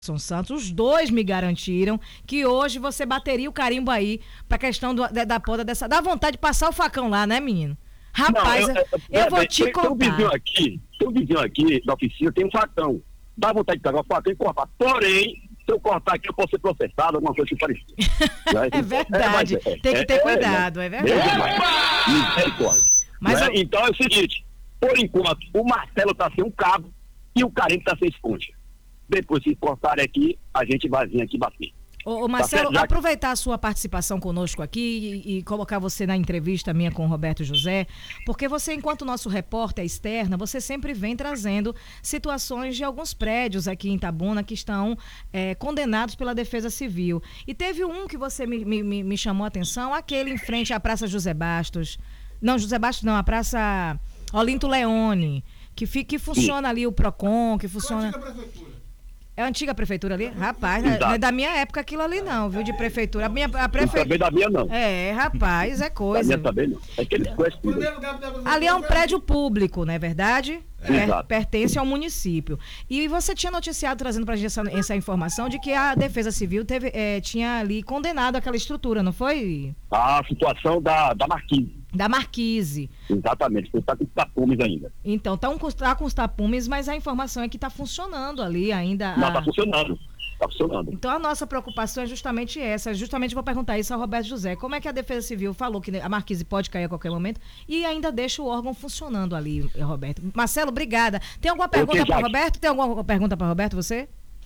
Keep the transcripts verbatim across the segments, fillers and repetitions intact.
São Santos, os dois me garantiram que hoje você bateria o carimbo aí pra questão do, da, da poda dessa. Dá vontade de passar o facão lá, né, menino? Rapaz, não, eu, eu, eu, eu vou te tem, contar. Tem um vizinho aqui, tem um vizinho aqui da oficina, tem um facão. Dá vontade de pegar o facão e cortar. Porém, se eu cortar aqui, eu posso ser processado, alguma coisa que parecida. É verdade. É, é, tem que ter é, cuidado, é, é verdade. Misericórdia. Mas né? eu... Então é o seguinte, por enquanto, o Marcelo tá sem um cabo e o Carimbo tá sem esponja. Depois, se cortarem aqui, a gente vai vir aqui bater. Ô, ô Marcelo, tá, aproveitar a sua participação conosco aqui e, e colocar você na entrevista minha com o Roberto José, porque você, enquanto nosso repórter externa, você sempre vem trazendo situações de alguns prédios aqui em Itabuna que estão é, condenados pela Defesa Civil. E teve um que você me, me, me chamou a atenção, aquele em frente à Praça José Bastos. Não, José Bastos não, a Praça Olinto Leone, que, fi, que funciona ali o PROCON, que funciona... Qual a antiga prefeitura? É a antiga prefeitura ali? Rapaz, não é da minha época aquilo ali não, viu, de prefeitura. A minha a prefeitura... Também da minha não. É, rapaz, é coisa. Da minha também não. É que eles conhecem. Ali é um prédio público, não é verdade? É. Per, pertence ao município. E você tinha noticiado, trazendo pra gente essa, essa informação de que a Defesa Civil teve, é, tinha ali condenado aquela estrutura, não foi? A situação da, da Marquise. Da Marquise. Exatamente, está com os tapumes ainda. Então, tá, um, tá com os tapumes, mas a informação é que está funcionando ali ainda. Não, a... está funcionando. Está funcionando. Então, a nossa preocupação é justamente essa. Justamente vou perguntar isso ao Roberto José. Como é que a Defesa Civil falou que a Marquise pode cair a qualquer momento e ainda deixa o órgão funcionando ali, Roberto? Marcelo, obrigada. Tem alguma pergunta para o Roberto? Tem alguma pergunta para o Roberto, você?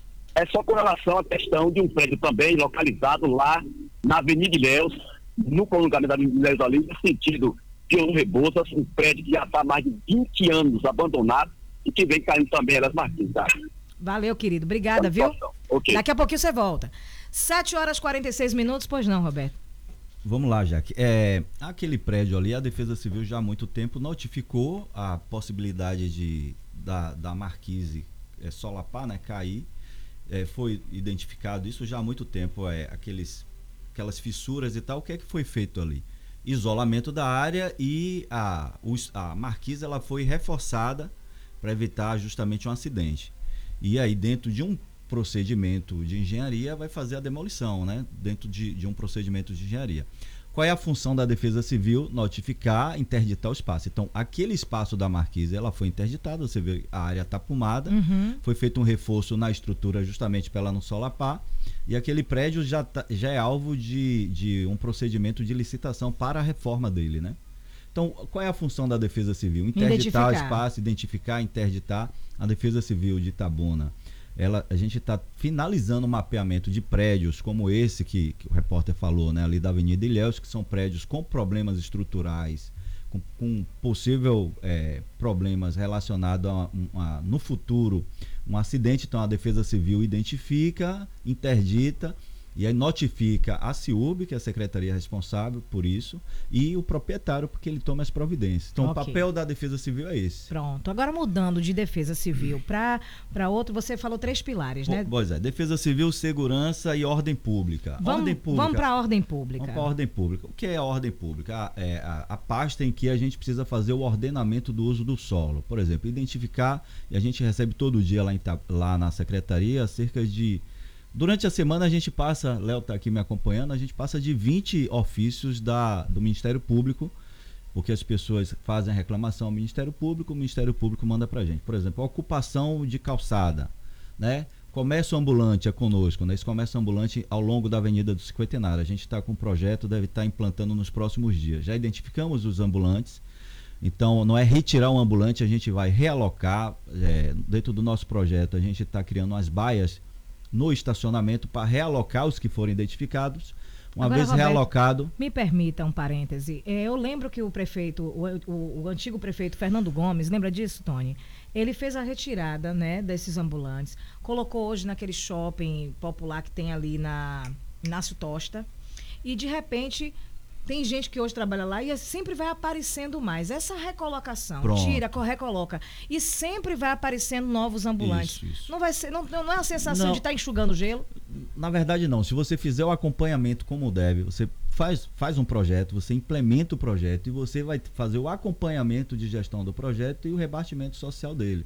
É só com relação à questão de um prédio também localizado lá na Avenida Ilhéus, no prolongamento da Avenida Ilhéus ali, no sentido de Ouro Rebouças, um prédio que já está há mais de vinte anos abandonado e que vem caindo também as Marquise. Tá? Valeu, querido. Obrigada, viu? Okay. Daqui a pouquinho você volta. sete horas e quarenta e seis minutos, pois não, Roberto? Vamos lá, Jaque. É, aquele prédio ali, a Defesa Civil já há muito tempo notificou a possibilidade de da, da Marquise é, solapar, né, cair. É, foi identificado isso já há muito tempo, é, aqueles, aquelas fissuras e tal. O que é que foi feito ali? Isolamento da área e a, os, a Marquise ela foi reforçada para evitar justamente um acidente. E aí, dentro de um procedimento de engenharia, vai fazer a demolição, né? Dentro de, de um procedimento de engenharia. Qual é a função da Defesa Civil? Notificar, interditar o espaço. Então, aquele espaço da Marquise, ela foi interditada, você vê, a área tapumada, uhum. Foi feito um reforço na estrutura justamente para ela não solapar, e aquele prédio já, tá, já é alvo de, de um procedimento de licitação para a reforma dele, né? Então, qual é a função da Defesa Civil? Interditar o espaço, identificar, interditar. A Defesa Civil de Itabuna, ela, a gente está finalizando o mapeamento de prédios como esse que, que o repórter falou, né, ali da Avenida Ilhéus, que são prédios com problemas estruturais, com, com possível é, problemas relacionados a, a, no futuro, um acidente. Então, a Defesa Civil identifica, interdita, e aí notifica a CIURB, que é a secretaria responsável por isso, e o proprietário, porque ele toma as providências. Então, okay. O papel da Defesa Civil é esse. Pronto. Agora, mudando de Defesa Civil para outro, você falou três pilares, né? Pois é, Defesa Civil, Segurança e Ordem Pública. Vamos, ordem pública. Vamos para a Ordem Pública. Vamos para a Ordem Pública. O que é a Ordem Pública? A, é a, a pasta em que a gente precisa fazer o ordenamento do uso do solo. Por exemplo, identificar, e a gente recebe todo dia lá, em, lá na secretaria, cerca de... Durante a semana a gente passa, Léo está aqui me acompanhando, a gente passa de vinte ofícios da, do Ministério Público, porque as pessoas fazem a reclamação ao Ministério Público, o Ministério Público manda para a gente. Por exemplo, a ocupação de calçada, né? Comércio ambulante é conosco, né? Esse comércio ambulante ao longo da Avenida do Cinquentenário. A gente está com um projeto, deve estar implantando nos próximos dias. Já identificamos os ambulantes, então não é retirar um ambulante, a gente vai realocar. É, dentro do nosso projeto, a gente está criando umas baias no estacionamento para realocar os que forem identificados. Uma Agora, vez Roberto, realocado... Me permita um parêntese. Eu lembro que o prefeito, o, o, o antigo prefeito Fernando Gomes, lembra disso, Tony? Ele fez a retirada, né, desses ambulantes, colocou hoje naquele shopping popular que tem ali na Inácio Tosta, e de repente... Tem gente que hoje trabalha lá e sempre vai aparecendo mais. Essa recolocação, Pronto. Tira, recoloca. E sempre vai aparecendo novos ambulantes. Isso, isso. Não, vai ser, não, não é a sensação não. de estar tá enxugando gelo? Na verdade, não. Se você fizer o acompanhamento como deve, você faz, faz um projeto, você implementa o projeto e você vai fazer o acompanhamento de gestão do projeto e o rebatimento social dele.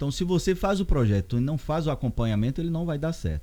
Então, se você faz o projeto e não faz o acompanhamento, ele não vai dar certo.